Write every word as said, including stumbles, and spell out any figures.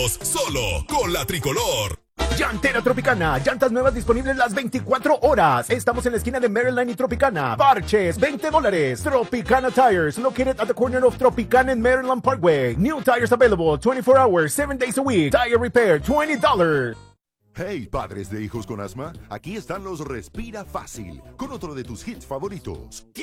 Solo con la Tricolor. Llantera Tropicana, llantas nuevas disponibles las veinticuatro horas. Estamos en la esquina de Maryland y Tropicana. Parches, veinte dólares. Tropicana Tires, located at the corner of Tropicana and Maryland Parkway. New tires available twenty-four hours, seven days a week. Tire repair, twenty dollars. Hey, padres de hijos con asma, aquí están los Respira Fácil, con otro de tus hits favoritos.